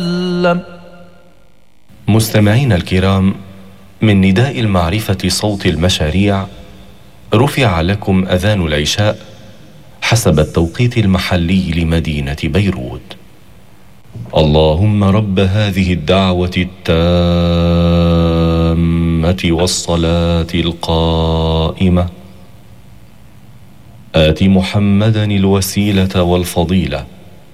مستمعين الكرام، من نداء المعرفة صوت المشاريع رفع لكم أذان العشاء حسب التوقيت المحلي لمدينة بيروت. اللهم رب هذه الدعوة التامة والصلاة القائمة آت محمدا الوسيلة والفضيلة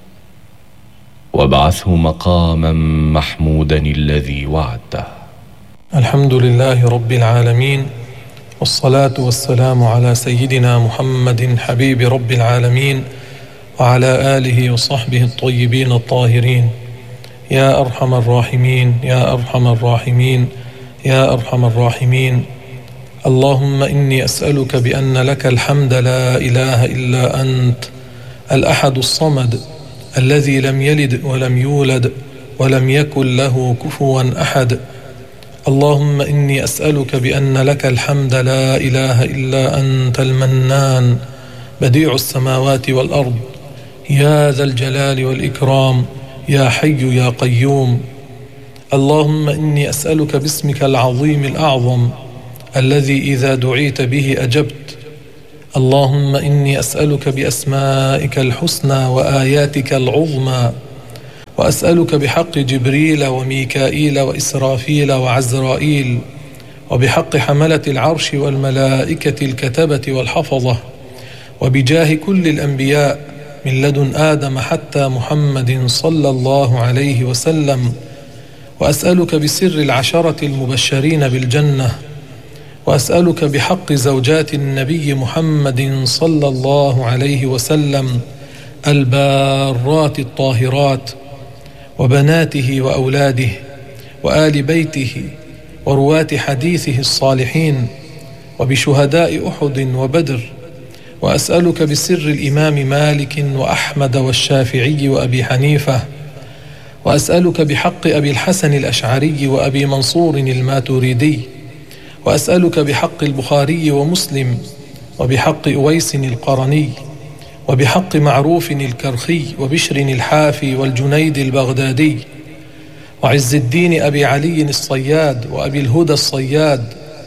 وابعثه مقاما محمودا الذي وعدته. الحمد لله رب العالمين، والصلاة والسلام على سيدنا محمد حبيب رب العالمين وعلى آله وصحبه الطيبين الطاهرين. يا أرحم الراحمين، يا أرحم الراحمين، يا أرحم الراحمين. اللهم إني أسألك بأن لك الحمد لا إله إلا أنت، الأحد الصمد الذي لم يلد ولم يولد ولم يكن له كفوا أحد. اللهم إني أسألك بأن لك الحمد لا إله إلا أنت المنان، بديع السماوات والأرض، يا ذا الجلال والإكرام، يا حي يا قيوم. اللهم إني أسألك باسمك العظيم الأعظم الذي إذا دعيت به أجبت. اللهم إني أسألك بأسمائك الحسنى وآياتك العظمى، وأسألك بحق جبريل وميكائيل وإسرافيل وعزرائيل، وبحق حملة العرش والملائكة الكتبة والحفظة، وبجاه كل الأنبياء من لدن آدم حتى محمد صلى الله عليه وسلم. وأسألك بسر العشرة المبشرين بالجنة، وأسألك بحق زوجات النبي محمد صلى الله عليه وسلم البارات الطاهرات، وبناته وأولاده وآل بيته ورواة حديثه الصالحين، وبشهداء أحد وبدر. وأسألك بسر الإمام مالك وأحمد والشافعي وأبي حنيفة. وأسألك بحق أبي الحسن الأشعري وأبي منصور الماتريدي. وأسألك بحق البخاري ومسلم، وبحق أويس القرني، وبحق معروف الكرخي، وبشر الحافي، والجنيد البغدادي، وعز الدين أبي علي الصياد، وأبي الهدى الصياد،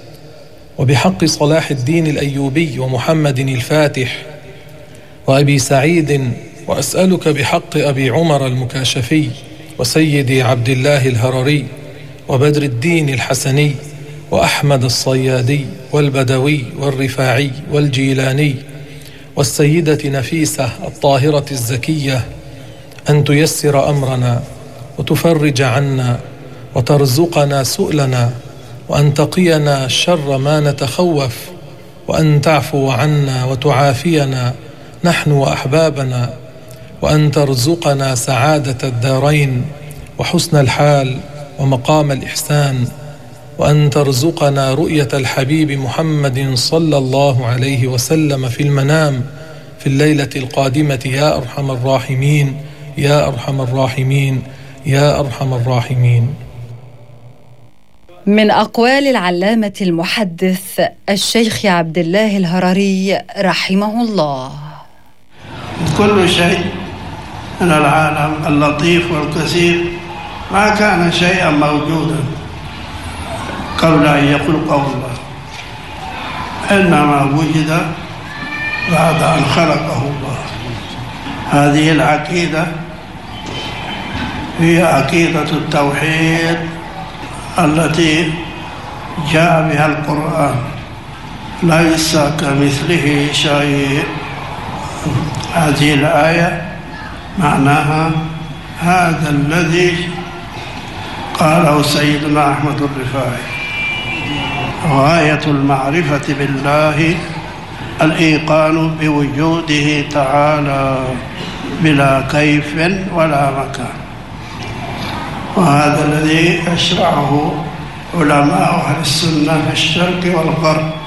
وبحق صلاح الدين الأيوبي، ومحمد الفاتح، وأبي سعيد. وأسألك بحق أبي عمر المكاشفي، وسيدي عبد الله الهرري، وبدر الدين الحسني، وأحمد الصيادي، والبدوي، والرفاعي، والجيلاني، والسيدة نفيسة الطاهرة الزكية، أن تيسر أمرنا وتفرج عنا وترزقنا سؤلنا، وأن تقينا شر ما نتخوف، وأن تعفو عنا وتعافينا نحن وأحبابنا، وأن ترزقنا سعادة الدارين وحسن الحال ومقام الإحسان، وأن ترزقنا رؤية الحبيب محمد صلى الله عليه وسلم في المنام في الليلة القادمة، يا أرحم الراحمين، يا أرحم الراحمين، يا أرحم الراحمين. من أقوال العلامة المحدث الشيخ عبد الله الهرري رحمه الله: كل شيء من العالم اللطيف والكثير ما كان شيئا موجودا قبل أن يخلقه الله، إنما وجد بعد أن خلقه الله. هذه العقيدة هي عقيدة التوحيد التي جاء بها القرآن، ليس كمثله شيء. هذه الآية معناها هذا الذي قاله سيدنا أحمد الرفاعي: غاية المعرفة بالله الإيقان بوجوده تعالى بلا كيف ولا مكان. وهذا الذي أشرعه علماء أهل السنة في الشرق والغرب